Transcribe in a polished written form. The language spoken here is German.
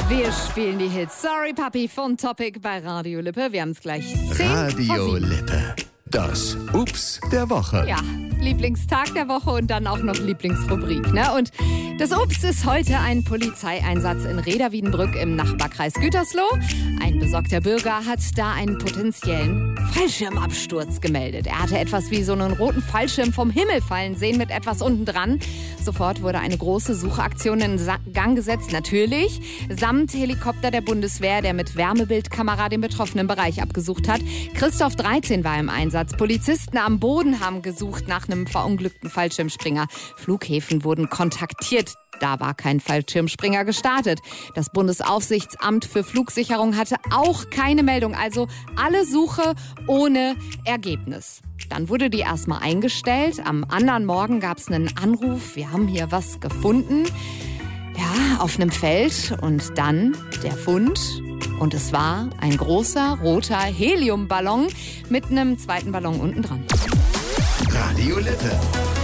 Wir spielen die Hits. Sorry Papi von Topic bei Radio Lippe. Wir haben es gleich 10 Radio Lippe. Das Ups der Woche. Ja, Lieblingstag der Woche und dann auch noch Lieblingsrubrik. Ne? Und das Ups ist heute ein Polizeieinsatz in Reda-Wiedenbrück im Nachbarkreis Gütersloh. Ein besorgter Bürger hat da einen potenziellen Fallschirmabsturz gemeldet. Er hatte etwas wie so einen roten Fallschirm vom Himmel fallen sehen mit etwas unten dran. Sofort wurde eine große Suchaktion in Gang gesetzt. Natürlich samt Helikopter der Bundeswehr, der mit Wärmebildkamera den betroffenen Bereich abgesucht hat. Christoph 13 war im Einsatz. Polizisten am Boden haben gesucht nach einem verunglückten Fallschirmspringer. Flughäfen wurden kontaktiert. Da war kein Fallschirmspringer gestartet. Das Bundesaufsichtsamt für Flugsicherung hatte auch keine Meldung. Also alle Suche ohne Ergebnis. Dann wurde die erstmal eingestellt. Am anderen Morgen gab es einen Anruf. Wir haben hier was gefunden. Ja, auf einem Feld. Und dann der Fund. Und es war ein großer, roter Heliumballon mit einem zweiten Ballon unten dran. Radio Lippe.